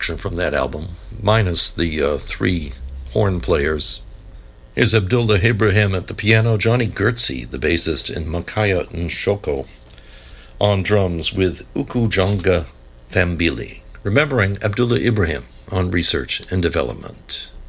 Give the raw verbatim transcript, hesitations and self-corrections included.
selection from that album, minus the uh, three horn players. Here's Abdullah Ibrahim at the piano, Johnny Gertzi, the bassist, and Makaya Nshoko on drums with Ukujanga Fambili. Remembering Abdullah Ibrahim on research and development.